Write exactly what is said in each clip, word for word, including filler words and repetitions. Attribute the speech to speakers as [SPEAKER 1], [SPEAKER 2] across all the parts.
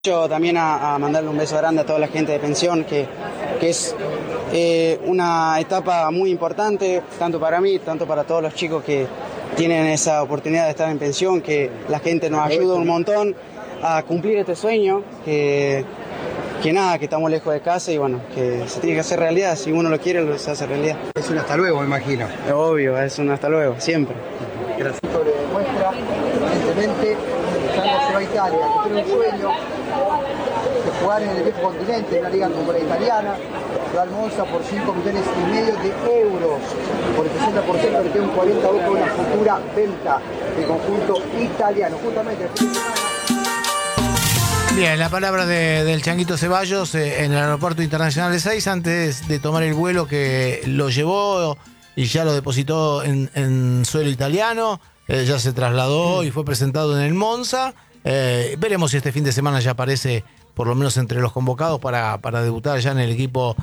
[SPEAKER 1] Yo también a, a mandarle un beso grande a toda la gente de pensión, que, que es eh, una etapa muy importante, tanto para mí, tanto para todos los chicos que tienen esa oportunidad de estar en pensión, que la gente nos ayuda un montón a cumplir este sueño, que, que nada, que estamos lejos de casa y bueno, que se tiene que hacer realidad, si uno lo quiere, lo se hace realidad.
[SPEAKER 2] Es un hasta luego, me imagino.
[SPEAKER 1] Es obvio, es un hasta luego, siempre.
[SPEAKER 2] Gracias. Le demuestra, evidentemente, Santos se va a Italia, que tiene un sueño de jugar en el viejo continente, en una liga como la italiana, se va al Monza por cinco millones y medio de euros, por el sesenta por ciento, que tiene un cuarenta por ciento de una futura venta del conjunto italiano. Justamente el fin de semana.
[SPEAKER 3] Bien, la palabra de, del Changuito Ceballos eh, en el aeropuerto internacional de Ezeiza antes de tomar el vuelo que lo llevó y ya lo depositó en, en suelo italiano, eh, ya se trasladó y fue presentado en el Monza. Eh, veremos si este fin de semana ya aparece por lo menos entre los convocados para, para debutar ya en el equipo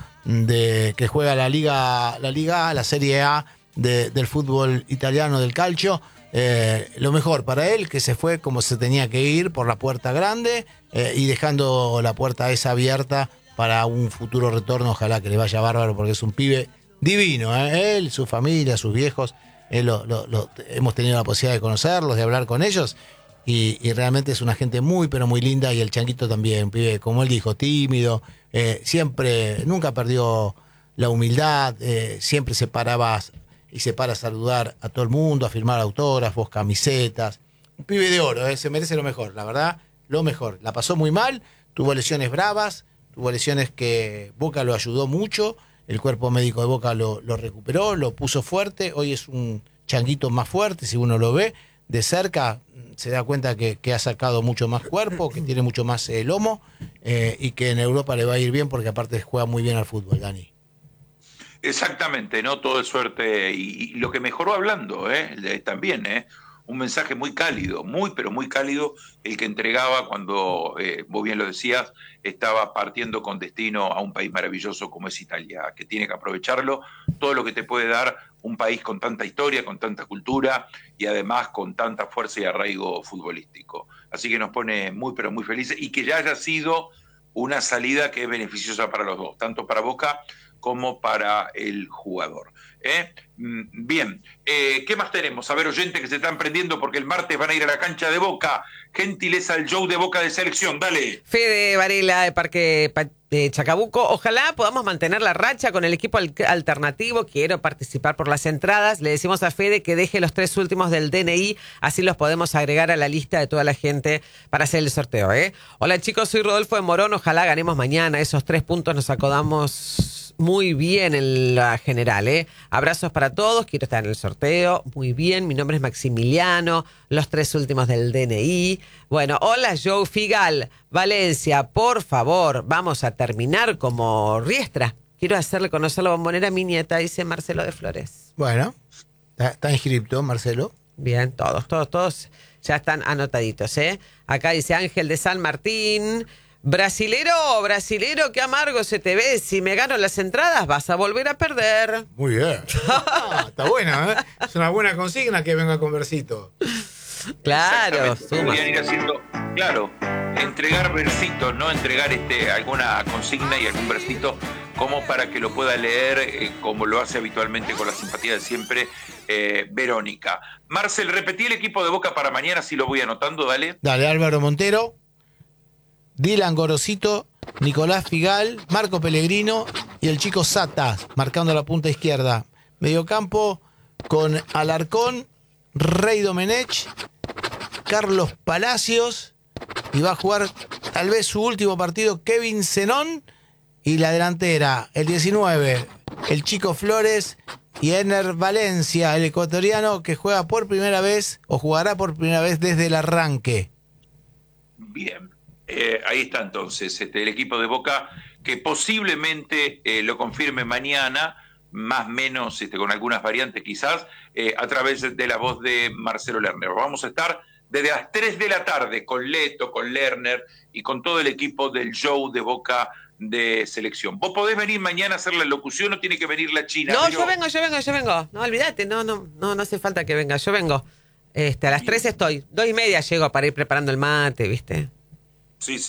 [SPEAKER 3] de que juega la Liga, la Liga A, la Serie A de, del fútbol italiano, del calcio. Eh, lo mejor para él, que se fue como se tenía que ir, por la puerta grande, eh, y dejando la puerta esa abierta para un futuro retorno. Ojalá que le vaya bárbaro, porque es un pibe divino, ¿eh? Él, su familia, sus viejos, él lo, lo, lo, hemos tenido la posibilidad de conocerlos, de hablar con ellos, y, y realmente es una gente muy pero muy linda. Y el Changuito también, un pibe, como él dijo, tímido, eh, siempre, nunca perdió la humildad, eh, siempre se paraba y se para a saludar a todo el mundo, a firmar autógrafos, camisetas. Un pibe de oro, ¿eh? Se merece lo mejor, la verdad, lo mejor. La pasó muy mal, tuvo lesiones bravas, tuvo lesiones que Boca lo ayudó mucho, el cuerpo médico de Boca lo, lo recuperó, lo puso fuerte. Hoy es un Changuito más fuerte, si uno lo ve de cerca, se da cuenta que, que ha sacado mucho más cuerpo, que tiene mucho más eh, lomo, eh, y que en Europa le va a ir bien, porque aparte juega muy bien al fútbol, Dani.
[SPEAKER 4] Exactamente, no todo es suerte. Y, y lo que mejoró hablando, ¿eh? también, ¿eh? un mensaje muy cálido, muy pero muy cálido, el que entregaba cuando, eh, vos bien lo decías, estaba partiendo con destino a un país maravilloso como es Italia, que tiene que aprovecharlo, todo lo que te puede dar un país con tanta historia, con tanta cultura y además con tanta fuerza y arraigo futbolístico. Así que nos pone muy pero muy felices, y que ya haya sido una salida que es beneficiosa para los dos, tanto para Boca como para el jugador. ¿Eh? Bien, eh, ¿qué más tenemos? A ver, oyentes que se están prendiendo porque el martes van a ir a la cancha de Boca. Gentileza al show de Boca de selección, dale.
[SPEAKER 5] Fede Varela de Parque de Chacabuco, ojalá podamos mantener la racha con el equipo al alternativo. Quiero participar por las entradas. Le decimos a Fede que deje los tres últimos del D N I, así los podemos agregar a la lista de toda la gente para hacer el sorteo, ¿eh? Hola chicos, soy Rodolfo de Morón, ojalá ganemos mañana. Esos tres puntos nos acomodamos muy bien en la general, ¿eh? Abrazos para todos, quiero estar en el sorteo. Muy bien, mi nombre es Maximiliano, los tres últimos del D N I. Bueno, hola Joe Figal, Valencia, por favor, vamos a terminar como Riestra. Quiero hacerle conocer la bombonera a mi nieta, dice Marcelo de Flores.
[SPEAKER 3] Bueno, está, está inscripto, Marcelo.
[SPEAKER 5] Bien, todos, todos, todos ya están anotaditos, ¿eh? Acá dice Ángel de San Martín. Brasilero, brasilero, qué amargo se te ve. Si me gano las entradas, vas a volver a perder.
[SPEAKER 3] Muy bien. Ah, está buena, ¿eh? Es una buena consigna que venga con versito.
[SPEAKER 5] Claro,
[SPEAKER 4] podrían ir haciendo, claro, entregar versitos, no entregar este alguna consigna y algún versito como para que lo pueda leer, eh, como lo hace habitualmente con la simpatía de siempre, eh, Verónica. Marcel, repetí el equipo de Boca para mañana, si lo voy anotando, dale.
[SPEAKER 3] Dale, Álvaro Montero, Dylan Gorosito, Nicolás Figal, Marco Pellegrino y el chico Sata, marcando la punta izquierda. Mediocampo con Alarcón, Rey Domenech, Carlos Palacios, y va a jugar tal vez su último partido Kevin Zenón, y la delantera, el diecinueve, el chico Flores, y Ener Valencia, el ecuatoriano, que juega por primera vez, o jugará por primera vez desde el arranque.
[SPEAKER 4] Bien. Eh, ahí está entonces este, el equipo de Boca, que posiblemente eh, lo confirme mañana, más o menos este, con algunas variantes quizás, eh, a través de la voz de Marcelo Lerner. Vamos a estar desde las tres de la tarde con Leto, con Lerner y con todo el equipo del show de Boca de selección. ¿Vos podés venir mañana a hacer la locución o tiene que venir la China?
[SPEAKER 5] No,
[SPEAKER 4] pero...
[SPEAKER 5] yo vengo, yo vengo, yo vengo. No, olvídate, no, no, no, no hace falta que venga, yo vengo. Este, a las tres estoy, dos y media llego para ir preparando el mate, ¿viste?
[SPEAKER 4] Sí, sí.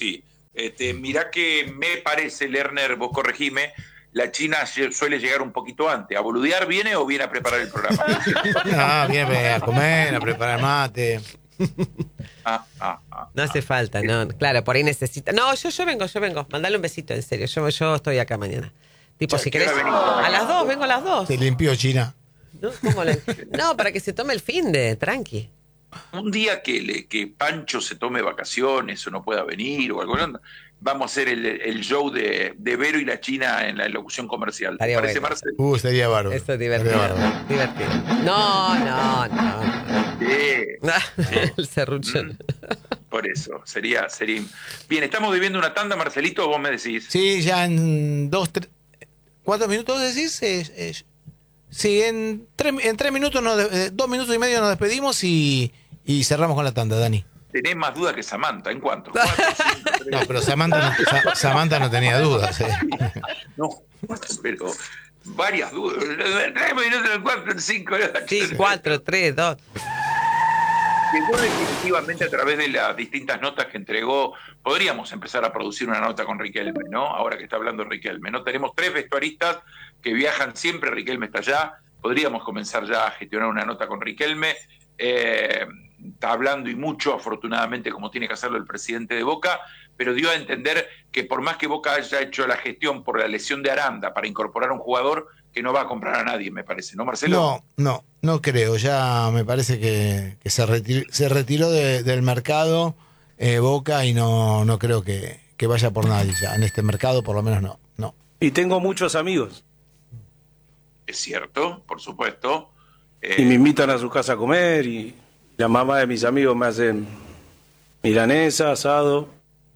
[SPEAKER 4] Este, mirá que me parece, Lerner, vos corregime, la China suele llegar un poquito antes. ¿A boludear viene o viene a preparar el programa?
[SPEAKER 3] Ah, viene a comer, a preparar mate.
[SPEAKER 4] Ah, ah, ah,
[SPEAKER 5] No hace
[SPEAKER 4] ah.
[SPEAKER 5] falta, no. Claro, por ahí necesita. No, yo, yo vengo, yo vengo. Mandale un besito, en serio. Yo, yo estoy acá mañana. Tipo,
[SPEAKER 4] Che,
[SPEAKER 5] si
[SPEAKER 4] ¿qué
[SPEAKER 5] querés.
[SPEAKER 4] hora venís?
[SPEAKER 5] A las dos, vengo a las dos.
[SPEAKER 3] Se limpió China.
[SPEAKER 5] ¿No? ¿Cómo le- no, para que se tome el fin de, tranqui.
[SPEAKER 4] Un día que, le, que Pancho se tome vacaciones o no pueda venir o algo, ¿no? Vamos a hacer el, el show de, de Vero y la China en la locución comercial. ¿Te
[SPEAKER 5] Estaría
[SPEAKER 4] parece,
[SPEAKER 5] bueno.
[SPEAKER 4] Marcel?
[SPEAKER 3] Uh, sería bárbaro.
[SPEAKER 5] Eso es divertido.
[SPEAKER 3] Sería bárbaro.
[SPEAKER 5] Divertido. No, no, no.
[SPEAKER 4] Sí,
[SPEAKER 5] El serruchón.
[SPEAKER 4] por eso. Sería, sería. Bien, estamos viviendo una tanda, Marcelito, vos me decís.
[SPEAKER 3] Sí, ya en dos, tres, cuatro minutos decís. Eh, eh, sí, en tres, en tres minutos, nos de- eh, dos minutos y medio nos despedimos y, y cerramos con la tanda, Dani.
[SPEAKER 4] Tenés más dudas que Samantha, ¿en cuánto? ¿Cuatro, cinco, tres?
[SPEAKER 3] No, pero Samantha no, Sa- Samantha no tenía dudas. eh.
[SPEAKER 4] No, pero varias dudas. Tres minutos, el cuatro, el cinco.
[SPEAKER 5] Sí, cuatro, tres, dos.
[SPEAKER 4] Llegó definitivamente a través de las distintas notas que entregó. Podríamos empezar a producir una nota con Riquelme, ¿no? Ahora que está hablando Riquelme, ¿no? Tenemos tres vestuaristas que viajan siempre, Riquelme está allá. Podríamos comenzar ya a gestionar una nota con Riquelme. Eh, está hablando y mucho, afortunadamente, como tiene que hacerlo el presidente de Boca, pero dio a entender que por más que Boca haya hecho la gestión por la lesión de Aranda para incorporar a un jugador, que no va a comprar a nadie, me parece, ¿no, Marcelo?
[SPEAKER 3] No, no, no creo. Ya me parece que, que se retiró, se retiró de- del mercado eh, Boca y no, no creo que, que vaya por nadie ya. En este mercado, por lo menos, no. no.
[SPEAKER 6] Y tengo muchos amigos.
[SPEAKER 4] Es cierto, por supuesto. Eh,
[SPEAKER 6] Y me invitan a su casa a comer y la mamá de mis amigos me hacen milanesa, asado.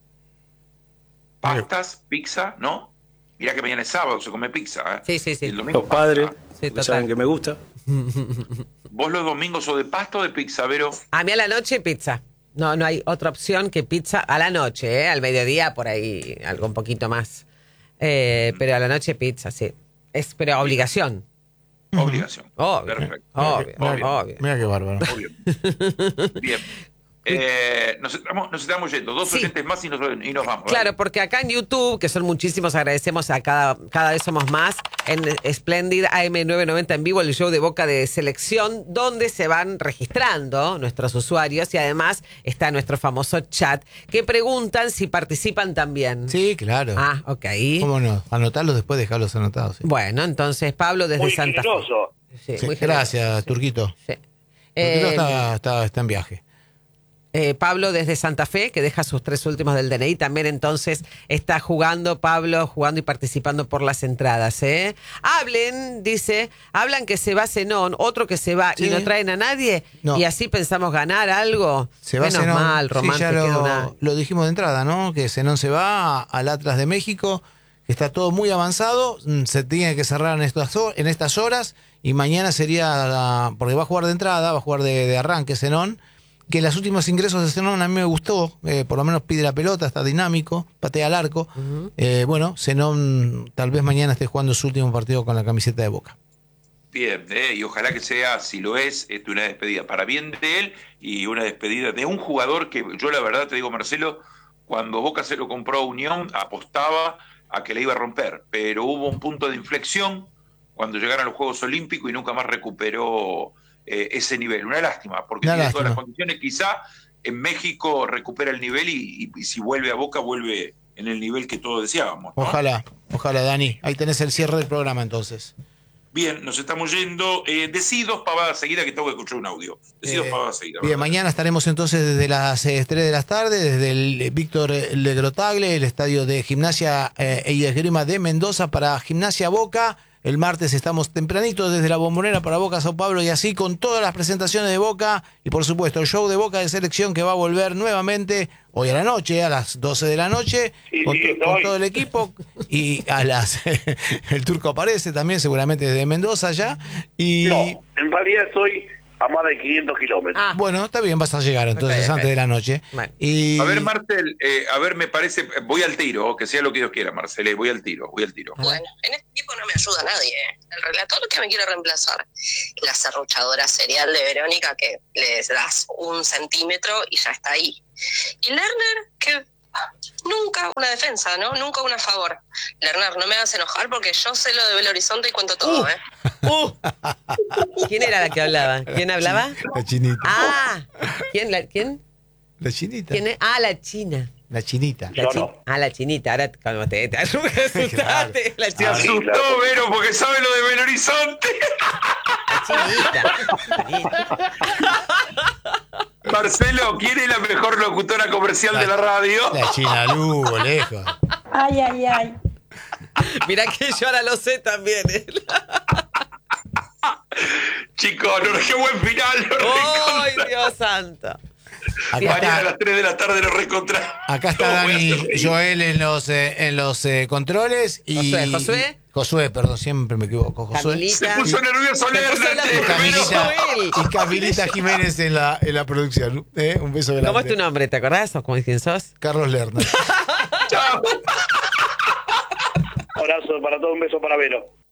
[SPEAKER 4] pastas, pizza, ¿no? Mirá que mañana es sábado, se come pizza, ¿eh?
[SPEAKER 5] Sí, sí, sí.
[SPEAKER 4] Y el domingo
[SPEAKER 6] Los padres,
[SPEAKER 4] pasta.
[SPEAKER 5] Sí,
[SPEAKER 6] que
[SPEAKER 5] total.
[SPEAKER 6] saben que me gusta.
[SPEAKER 4] ¿Vos los domingos sos de pasta o de pizza, Vero?
[SPEAKER 5] A mí a la noche pizza. No, no hay otra opción que pizza a la noche, ¿eh? Al mediodía por ahí algo un poquito más. Eh, pero a la noche pizza, sí. Es pero obligación.
[SPEAKER 4] Obligación.
[SPEAKER 5] Obvio.
[SPEAKER 4] Perfecto.
[SPEAKER 5] Obvio,
[SPEAKER 4] Obvio.
[SPEAKER 5] obvio.
[SPEAKER 3] Mira qué bárbaro.
[SPEAKER 4] Obvio. Bien. Eh, nos, estamos, nos estamos yendo. Dos
[SPEAKER 5] Sí.
[SPEAKER 4] oyentes más y nos, y nos vamos.
[SPEAKER 5] Claro,
[SPEAKER 4] Dale.
[SPEAKER 5] porque acá en YouTube, que son muchísimos, agradecemos a cada, cada vez somos más, en Splendid A M novecientos noventa en vivo, el show de Boca de Selección, donde se van registrando nuestros usuarios y además está nuestro famoso chat, que preguntan si participan también.
[SPEAKER 3] Sí, claro.
[SPEAKER 5] Ah, ok.
[SPEAKER 3] ¿Cómo no? Anotarlos después, dejarlos anotados. sí.
[SPEAKER 5] Bueno, entonces Pablo desde
[SPEAKER 7] Muy
[SPEAKER 5] Santa Fe.
[SPEAKER 7] generoso.
[SPEAKER 5] Sí,
[SPEAKER 3] Sí,
[SPEAKER 5] muy generoso.
[SPEAKER 3] gracias, Turquito.
[SPEAKER 5] Sí.
[SPEAKER 3] Turquito
[SPEAKER 5] Eh,
[SPEAKER 3] está, está, está en viaje.
[SPEAKER 5] Eh, Pablo desde Santa Fe, que deja sus tres últimos del D N I, también entonces está jugando, Pablo, jugando y participando por las entradas. ¿eh? Hablen, dice, hablan que se va Zenón, otro que se va
[SPEAKER 3] Sí.
[SPEAKER 5] y no traen a nadie,
[SPEAKER 3] No.
[SPEAKER 5] y así pensamos ganar algo.
[SPEAKER 3] Se va
[SPEAKER 5] Menos
[SPEAKER 3] Zenón.
[SPEAKER 5] mal,
[SPEAKER 3] Sí,
[SPEAKER 5] Román,
[SPEAKER 3] ya
[SPEAKER 5] te queda
[SPEAKER 3] lo,
[SPEAKER 5] una-
[SPEAKER 3] lo dijimos de entrada, ¿no? Que Zenón se va al Atlas de México, que está todo muy avanzado, mm, se tiene que cerrar en estas, hor- en estas horas y mañana sería, la- porque va a jugar de entrada, va a jugar de, de arranque Zenón, que los últimos ingresos de Zenón a mí me gustó, eh, por lo menos pide la pelota, está dinámico, patea al arco. Eh, bueno, Zenón tal vez mañana esté jugando su último partido con la camiseta de Boca.
[SPEAKER 4] Bien, eh, y ojalá que sea, si lo es, este, una despedida para bien de él y una despedida de un jugador que yo la verdad te digo, Marcelo, cuando Boca se lo compró a Unión, apostaba a que le iba a romper, pero hubo un punto de inflexión cuando llegaron a los Juegos Olímpicos y nunca más recuperó eh, ese nivel. Una lástima, porque
[SPEAKER 3] Una
[SPEAKER 4] tiene todas las
[SPEAKER 3] lástima.
[SPEAKER 4] condiciones. Quizá en México recupera el nivel y, y- y si vuelve a Boca, vuelve en el nivel que todos deseábamos, ¿no?
[SPEAKER 3] Ojalá, ojalá, Dani. Ahí tenés el cierre del programa entonces.
[SPEAKER 4] Bien, nos estamos yendo. Eh, decí dos pavadas seguidas que tengo que escuchar un audio. Decí dos
[SPEAKER 3] Eh,
[SPEAKER 4] pavadas seguidas.
[SPEAKER 3] Bien,
[SPEAKER 4] ¿verdad?
[SPEAKER 3] mañana estaremos entonces desde las eh, tres de la tarde, desde el eh, Víctor Legrotagle, el estadio de Gimnasia eh, y Esgrima de Mendoza para Gimnasia Boca. El martes estamos tempranito desde la Bombonera para Boca Sao Paulo y así con todas las presentaciones de Boca y por supuesto el show de Boca de Selección que va a volver nuevamente hoy a la noche, a las doce de la noche,
[SPEAKER 7] Sí,
[SPEAKER 3] con,
[SPEAKER 7] sí,
[SPEAKER 3] to-
[SPEAKER 7] estoy.
[SPEAKER 3] con todo el equipo y a las el Turco aparece también seguramente desde Mendoza ya y
[SPEAKER 7] No, en realidad estoy a más de quinientos kilómetros.
[SPEAKER 5] Ah,
[SPEAKER 3] bueno, está bien, vas a llegar entonces
[SPEAKER 5] Ok, ok.
[SPEAKER 3] antes de la noche.
[SPEAKER 5] Bueno.
[SPEAKER 3] Y
[SPEAKER 4] A ver, Marcel, eh, a ver, me parece, voy al tiro, que sea lo que Dios quiera, Marcel, eh, voy al tiro, voy al tiro.
[SPEAKER 8] Bueno, en este equipo no me ayuda nadie. ¿eh? El relator que me quiere reemplazar. La serruchadora serial de Verónica que les das un centímetro y ya está ahí. Y Lerner, que nunca una defensa, ¿no? Nunca una a favor. Lerner, no me hagas enojar porque yo sé lo de Belo Horizonte y cuento todo,
[SPEAKER 5] Uh.
[SPEAKER 8] ¿eh?
[SPEAKER 5] Uh. ¿Quién era la que hablaba? ¿Quién hablaba?
[SPEAKER 3] La chinita.
[SPEAKER 5] Ah, ¿quién? La, ¿quién?
[SPEAKER 3] La chinita.
[SPEAKER 5] ¿Quién es? Ah, la china.
[SPEAKER 3] La chinita.
[SPEAKER 5] La
[SPEAKER 7] Yo
[SPEAKER 5] chi-
[SPEAKER 7] no.
[SPEAKER 5] Ah, la chinita. Ahora cuando te, te asustaste.
[SPEAKER 3] Claro.
[SPEAKER 5] La
[SPEAKER 4] Se
[SPEAKER 5] china.
[SPEAKER 7] Ah, sí.
[SPEAKER 4] asustó,
[SPEAKER 7] claro.
[SPEAKER 4] Vero, porque sabe lo de Belo Horizonte.
[SPEAKER 5] La chinita. Chinita.
[SPEAKER 4] Marcelo, ¿quién es la mejor locutora comercial de la radio?
[SPEAKER 3] La China Lugo, lejos.
[SPEAKER 9] Ay, ay, ay.
[SPEAKER 5] Mirá que yo ahora lo sé también. ¿eh?
[SPEAKER 4] Chicos, no, qué buen final. Lo
[SPEAKER 5] ¡Ay,
[SPEAKER 4] recontra.
[SPEAKER 5] Dios santo!
[SPEAKER 3] Acá
[SPEAKER 4] Mañana a
[SPEAKER 3] está,
[SPEAKER 4] las tres de la tarde lo recontra.
[SPEAKER 3] acá está
[SPEAKER 4] No, voy a
[SPEAKER 3] Dani
[SPEAKER 4] hacer reír.
[SPEAKER 3] Joel en los, eh, en los eh, controles. Y,
[SPEAKER 5] Josué, ¿Josué?
[SPEAKER 3] Josué, perdón, siempre me equivoco. Josué.
[SPEAKER 5] Camilita.
[SPEAKER 4] Se puso nervioso
[SPEAKER 5] Se puso
[SPEAKER 4] Lerner.
[SPEAKER 5] la-
[SPEAKER 3] Y Camilita,
[SPEAKER 5] Joel.
[SPEAKER 3] y Camilita Jiménez en la, en la producción. ¿eh? Un beso grande.
[SPEAKER 5] ¿Cómo es tu nombre? ¿Te acordás? ¿O cómo quién sos?
[SPEAKER 3] Carlos Lerner.
[SPEAKER 4] Chao.
[SPEAKER 7] Abrazo para todos, un beso para Vero.